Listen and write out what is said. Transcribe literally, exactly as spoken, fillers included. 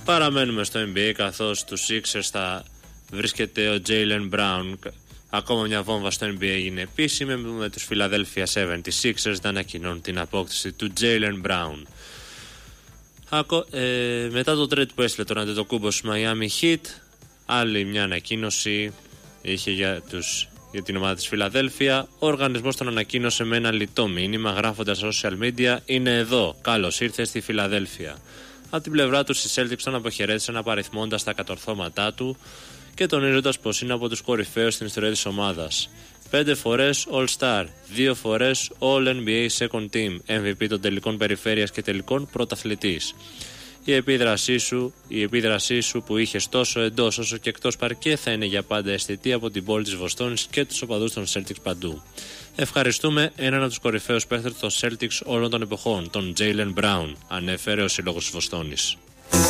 Παραμένουμε στο N B A, καθώς τους Sixers θα βρίσκεται ο Jaylen Brown. Ακόμα μια βόμβα στο N B A έγινε επίσημη, με τους Philadelphia εβδομήντα έξι να ανακοινώνουν την απόκτηση του Jaylen Brown. Ακο, ε, μετά το trade που έστειλε τον Αντετοκούμπο στους Miami Heat, άλλη μια ανακοίνωση είχε για, τους, για την ομάδα της Φιλαδέλφια. Ο οργανισμός τον ανακοίνωσε με ένα λιτό μήνυμα, γράφοντας στα social media: είναι εδώ, καλώς ήρθε στη Φιλαδέλφια. Από την πλευρά του, οι Celtics τον αποχαιρέτησαν απαριθμώντας τα κατορθώματά του και τονίζοντας πως είναι από τους κορυφαίους στην ιστορία της ομάδας. Πέντε φορές All-Star, δύο φορές All-N B A Second Team, εμ βι πι των τελικών περιφέρειας και τελικών πρωταθλητής. Η επίδρασή σου, η επίδρασή σου που είχες τόσο εντός όσο και εκτός παρκέ θα είναι για πάντα αισθητή από την πόλη της Βοστόνης και τους οπαδούς των Celtics παντού. Ευχαριστούμε έναν από τους κορυφαίους παίκτες των Celtics όλων των εποχών, τον Jaylen Brown, ανέφερε ο σύλλογος της Βοστόνης.